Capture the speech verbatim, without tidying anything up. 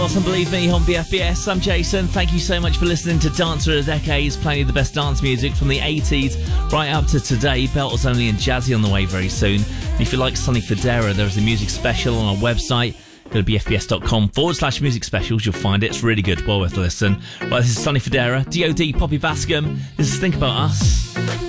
Awesome, believe me, on B F B S. I'm Jason. Thank you so much for listening to Dancer of the Decades, playing the best dance music from the eighties right up to today. Belters only and jazzy on the way very soon. And if you like Sonny Fodera, there's a music special on our website. Go to bfbs.com forward slash music specials. You'll find it. It's really good. Well worth a listen. Right, this is Sonny Fodera, D O D, Poppy Bascom. This is Think About Us.